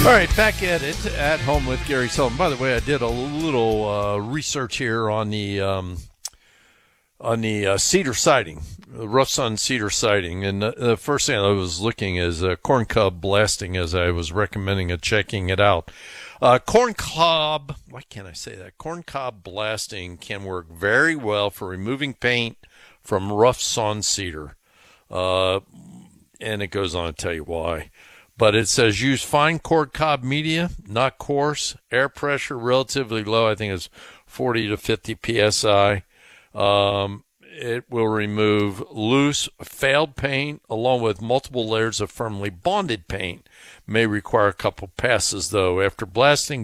All right, back at it at home with Gary Sullivan. By the way, I did a little research here on the cedar siding, rough sun cedar siding, and the first thing I was looking is corn cob blasting, as I was recommending checking it out. Corn cob, why can't I say that? Corn cob blasting can work very well for removing paint from rough sawn cedar, and it goes on to tell you why. But it says use fine corn cob media, not coarse. Air pressure relatively low. I think it's 40 to 50 psi. It will remove loose, failed paint along with multiple layers of firmly bonded paint. May require a couple passes, though. After blasting,